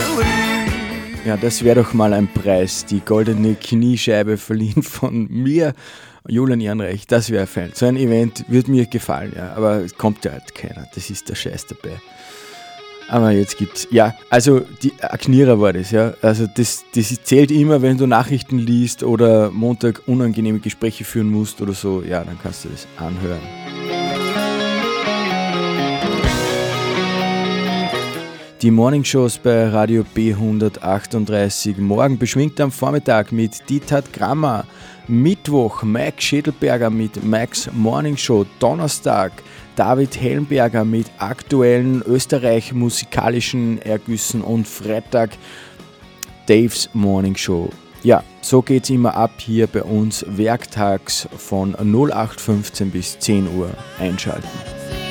Ja, das wäre doch mal ein Preis, die goldene Kniescheibe verliehen von mir, Julian Ehrenreich, das wäre fein. So ein Event würde mir gefallen, ja, aber es kommt ja halt keiner, das ist der Scheiß dabei. Aber jetzt gibt's, ja, also ein Knierer war das, ja, also das zählt immer, wenn du Nachrichten liest oder Montag unangenehme Gespräche führen musst oder so, ja, dann kannst du das anhören. Die Morningshows bei Radio B138, morgen beschwingt am Vormittag mit Diethard Grammer, Mittwoch Mike Schädelberger mit Mike's Morningshow, Donnerstag David Hellenberger mit aktuellen Österreich-musikalischen Ergüssen und Freitag Dave's Morningshow. Ja, so geht's immer ab hier bei uns werktags von 08:15 bis 10 Uhr einschalten.